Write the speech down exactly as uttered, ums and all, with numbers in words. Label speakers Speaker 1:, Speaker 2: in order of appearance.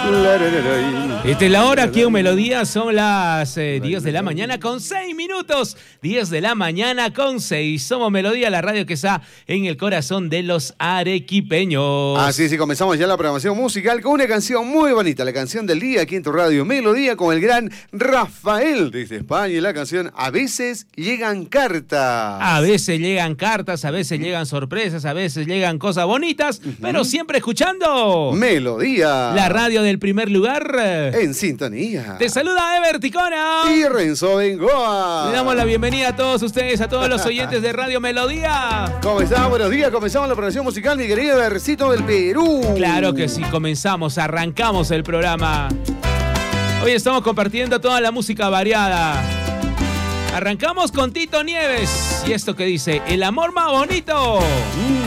Speaker 1: Esta es la hora aquí en Melodía, son las eh, diez de la mañana con seis minutos. diez de la mañana con seis. Somos Melodía, la radio que está en el corazón de los arequipeños.
Speaker 2: Así es, y comenzamos ya la programación musical con una canción muy bonita, la canción del día aquí en tu radio Melodía con el gran Rafael desde España y la canción A veces llegan cartas.
Speaker 1: A veces llegan cartas, a veces llegan sorpresas, a veces llegan cosas bonitas, uh-huh. pero siempre escuchando
Speaker 2: Melodía,
Speaker 1: la radio del primer lugar.
Speaker 2: En sintonía.
Speaker 1: Te saluda Ever Ticona
Speaker 2: y Renzo Bengoa.
Speaker 1: Le damos la bienvenida a todos ustedes, a todos los oyentes de Radio Melodía.
Speaker 2: ¿Cómo están? Buenos días. Comenzamos la programación musical, mi querido Evercito del Perú.
Speaker 1: Claro que sí, comenzamos, arrancamos el programa. Hoy estamos compartiendo toda la música variada. Arrancamos con Tito Nieves y esto que dice, el amor más bonito. Mm.